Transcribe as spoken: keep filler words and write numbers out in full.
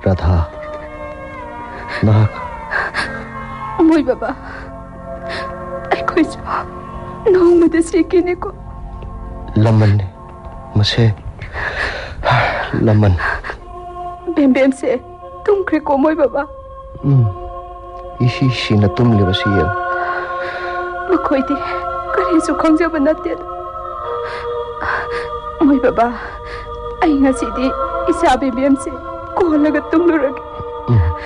राधा नाक मोई बाबा आई कोई जो नौ मदद से किने को लमन ने मुझे लमन बेम बेम से तुम क्रे को मोई बाबा इसी सी न तुम ले बसी है मकोई दी करे सु खंजे बनते मोई बाबा आई ngasi di isa बेम बेम से को लगा तुम लोग